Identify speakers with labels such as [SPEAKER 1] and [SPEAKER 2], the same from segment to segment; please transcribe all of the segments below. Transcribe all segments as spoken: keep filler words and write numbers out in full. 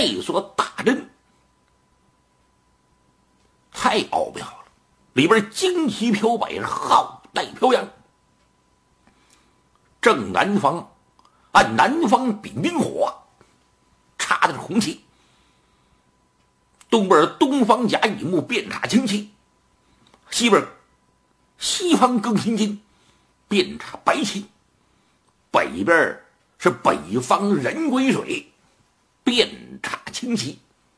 [SPEAKER 1] 这所大阵太奥妙了，里边旌旗飘摆，浩带飘扬。正南方按南方丙丁火插的是红旗，东边东方甲乙木遍插青旗，西边西方庚辛金遍插白旗，北边是北方壬癸水遍插青旗，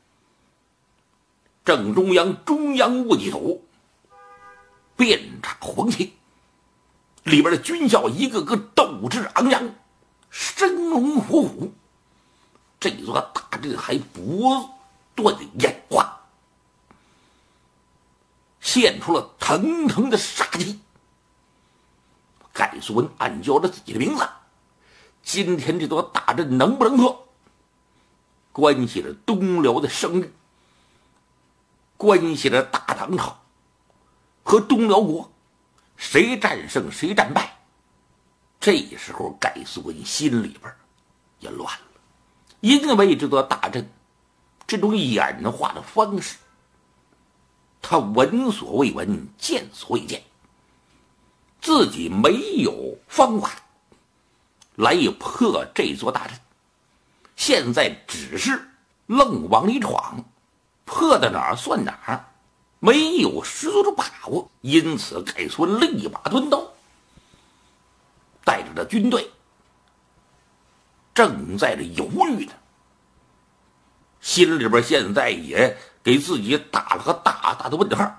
[SPEAKER 1] 正中央中央戊己土遍插黄旗，里边的军校一个个斗志昂扬，生龙活虎。这座大阵还不断的演化，现出了腾腾的杀机。盖苏文暗叫着自己的名字，今天这座大阵能不能破，关系着东辽的声誉，关系着大唐朝和东辽国谁战胜谁战败。这时候盖苏文心里边也乱了，因为这座大阵这种演化的方式，他闻所未闻，见所未见，自己没有方法来破这座大阵，现在只是愣往里闯，破到哪儿算哪儿，没有十足的把握。因此盖苏文立马蹲刀，带着的军队正在这犹豫呢，心里边现在也给自己打了个大大的问号，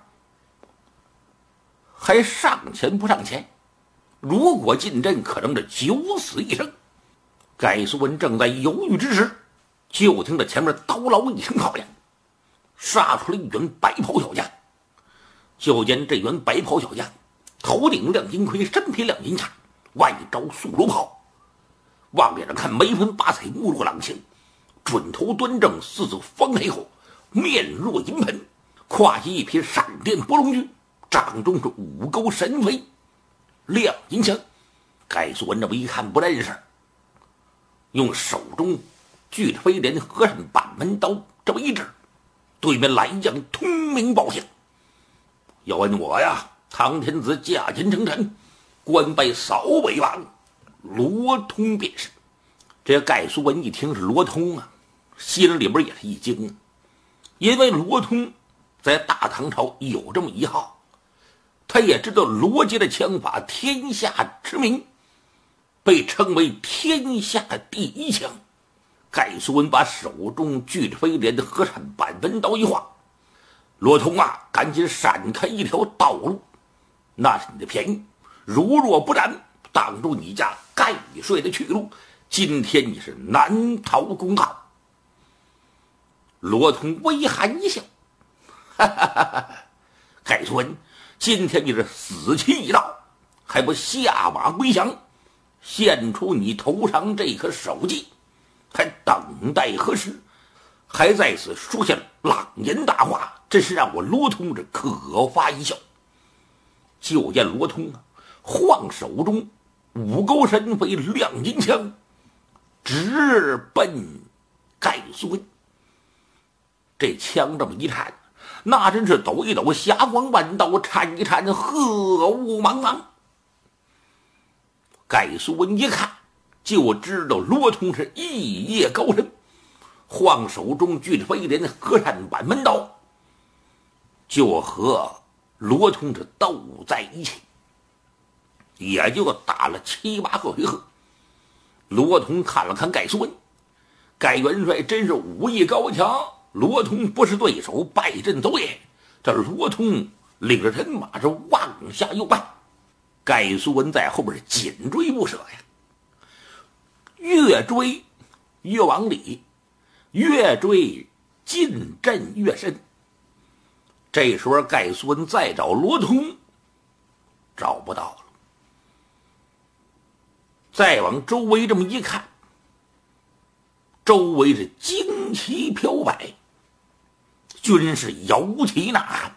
[SPEAKER 1] 还上前不上前？如果进阵，可能是九死一生。盖苏文正在犹豫之时，就听着前面刀牢一声炮响，杀出了一员白袍小将。就见这员白袍小将头顶亮金盔，身披亮银甲，外着素罗袍，往脸上看眉分八彩，目若朗晴，准头端正，四子方黑口，面若银盆，胯下一匹闪电波龙驹，掌中是五钩神飞亮银枪。盖苏文这么一看不认识，用手中巨飞镰和尚板门刀这么一指，对面来将通明报信，要问我呀，唐天子驾前称臣，官拜扫北王，罗通便是。这盖苏文一听是罗通啊，心里边也是一惊，因为罗通在大唐朝有这么一号，他也知道罗家的枪法天下知名，被称为天下第一枪。盖苏文把手中巨飞镰的和善板纹刀一划，罗通啊，赶紧闪开一条道路，那是你的便宜，如若不然，挡住你家盖税的去路，今天你是难逃公号。罗通微含一笑，哈哈哈哈，盖苏文，今天你是死期已到，还不下马归降，献出你头上这颗首级，还等待何时？还在此说下朗言大话，真是让我罗通这可发一笑。就见罗通啊，晃手中五钩神飞亮银枪，直奔盖苏文。这枪这么一颤，那真是抖一抖，霞光万道，颤一颤，鹤雾茫茫。盖苏文一看就知道罗通是一夜高深，晃手中巨飞镰和善板门刀，就和罗通这斗在一起，也就打了七八个回合。罗通看了看盖苏文，盖元帅真是武艺高强，罗通不是对手，败阵走也。这罗通领着人马是往下又败，盖苏文在后边紧追不舍呀，越追越往里，越追进阵越深。这时候盖苏文再找罗通找不到了，再往周围这么一看，周围是旌旗飘摆，军士摇旗呐喊，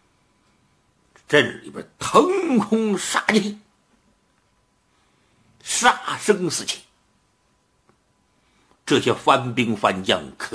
[SPEAKER 1] 阵里边腾空杀气，杀声四起。这些番兵番将可